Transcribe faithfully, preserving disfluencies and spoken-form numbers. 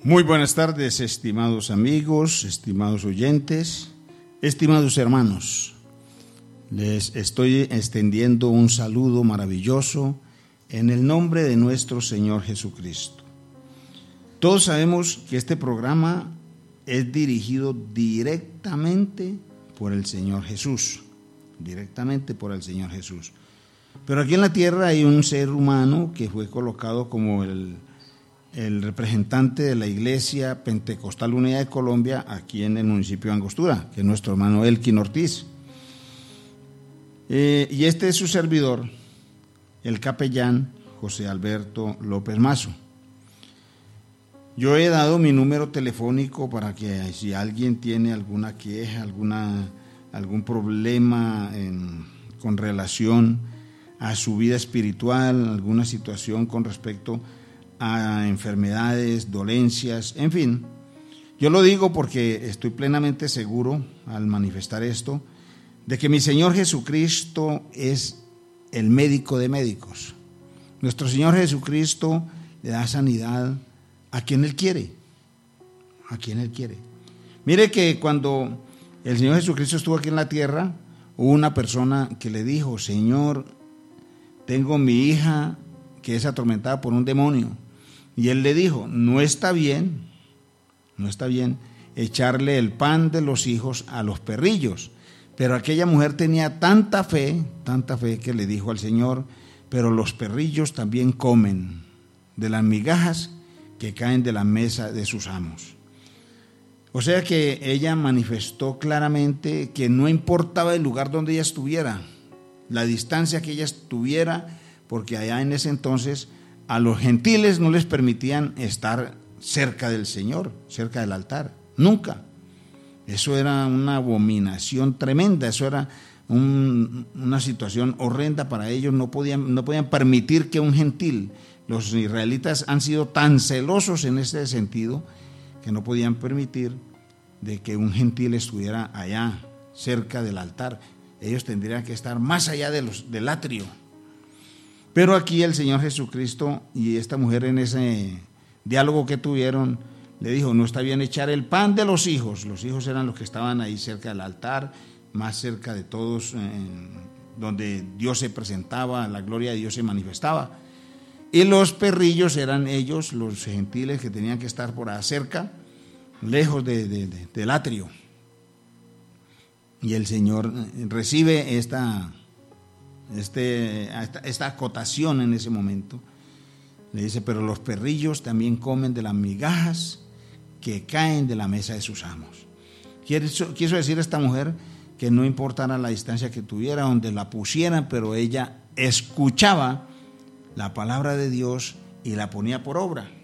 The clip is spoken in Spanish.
Muy buenas tardes, estimados amigos, estimados oyentes, estimados hermanos. Les estoy extendiendo un saludo maravilloso en el nombre de nuestro Señor Jesucristo. Todos sabemos que este programa es dirigido directamente por el Señor Jesús, directamente por el Señor Jesús. Pero aquí en la tierra hay un ser humano que fue colocado como el el representante de la Iglesia Pentecostal Unida de Colombia aquí en el municipio de Angostura, que es nuestro hermano Elkin Ortiz. Eh, y este es su servidor, el capellán José Alberto López Mazo. Yo he dado mi número telefónico para que si alguien tiene alguna queja, alguna, algún problema en, con relación a su vida espiritual, alguna situación con respecto a enfermedades, dolencias, en fin. Yo lo digo porque estoy plenamente seguro al manifestar esto, de que mi Señor Jesucristo es el médico de médicos. Nuestro Señor Jesucristo le da sanidad a quien Él quiere, a quien Él quiere. Mire que cuando el Señor Jesucristo estuvo aquí en la tierra, hubo una persona que le dijo: Señor, tengo mi hija que es atormentada por un demonio. Y Él le dijo: no está bien, no está bien echarle el pan de los hijos a los perrillos. Pero aquella mujer tenía tanta fe, tanta fe que le dijo al Señor: pero los perrillos también comen de las migajas que caen de la mesa de sus amos. O sea que ella manifestó claramente que no importaba el lugar donde ella estuviera, la distancia que ella estuviera, porque allá en ese entonces a los gentiles no les permitían estar cerca del Señor, cerca del altar, nunca. Eso era una abominación tremenda, eso era un, una situación horrenda para ellos. No podían, no podían permitir que un gentil, los israelitas han sido tan celosos en ese sentido, que no podían permitir de que un gentil estuviera allá, cerca del altar. Ellos tendrían que estar más allá de los, del atrio. Pero aquí el Señor Jesucristo y esta mujer, en ese diálogo que tuvieron, le dijo: no está bien echar el pan de los hijos. Los hijos eran los que estaban ahí cerca del altar, más cerca de todos, eh, donde Dios se presentaba, la gloria de Dios se manifestaba. Y los perrillos eran ellos, los gentiles, que tenían que estar por ahí cerca, lejos de, de, de, del atrio. Y el Señor recibe esta... Este, esta, esta acotación en ese momento. Le dice: pero los perrillos también comen de las migajas que caen de la mesa de sus amos. Quiso, quiso decir esta mujer que no importara la distancia que tuviera, donde la pusieran, pero ella escuchaba la palabra de Dios y la ponía por obra.